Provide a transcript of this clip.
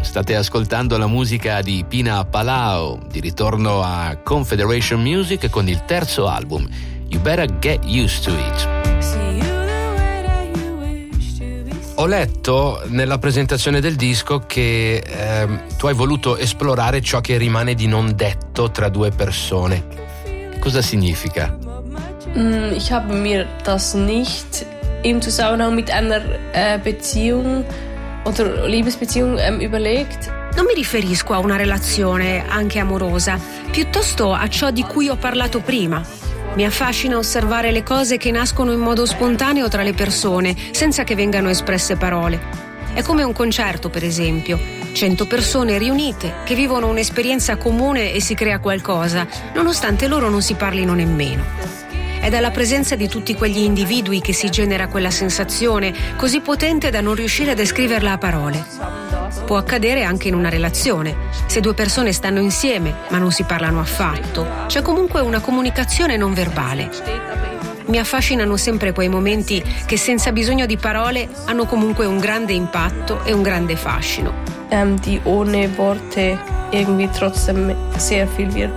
State ascoltando la musica di Pina Palao, di ritorno a Confederation Music con il terzo album, You Better Get Used to It. Ho letto nella presentazione del disco che tu hai voluto esplorare ciò che rimane di non detto tra due persone. Cosa significa? Ich habe mir das nicht im Zusammenhang mit einer Beziehung oder Liebesbeziehung überlegt. Non mi riferisco a una relazione, anche amorosa, piuttosto a ciò di cui ho parlato prima. Mi affascina osservare le cose che nascono in modo spontaneo tra le persone, senza che vengano espresse parole. È come un concerto, per esempio. 100 persone riunite che vivono un'esperienza comune e si crea qualcosa, nonostante loro non si parlino nemmeno. È dalla presenza di tutti quegli individui che si genera quella sensazione, così potente da non riuscire a descriverla a parole. Può accadere anche in una relazione. Se due persone stanno insieme, ma non si parlano affatto, c'è comunque una comunicazione non verbale. Mi affascinano sempre quei momenti che senza bisogno di parole hanno comunque un grande impatto e un grande fascino. Die ohne Worte irgendwie trotzdem sehr viel wirken.